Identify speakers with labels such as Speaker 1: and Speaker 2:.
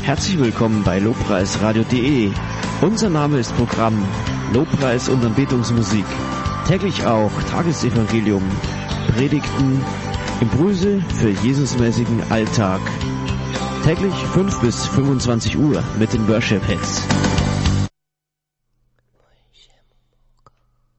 Speaker 1: Herzlich willkommen bei Lobpreisradio.de. Unser Name ist Programm Lobpreis und Anbetungsmusik. Täglich auch Tagesevangelium, Predigten, Impulse für Jesusmäßigen Alltag. Täglich 5 bis 25 Uhr mit den Worship Hits.